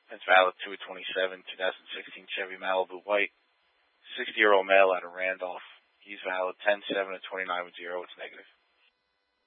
It's valid 2/27, 2016 Chevy Malibu White. 60-year-old male out of Randolph. He's valid 10/7/29 with 0. It's negative.